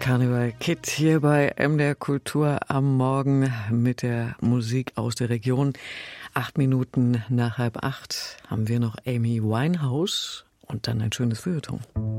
Carnival Kid hier bei MDR Kultur am Morgen mit der Musik aus der Region. 8 Minuten nach 7:30 haben wir noch Amy Winehouse und dann ein schönes Feuilleton.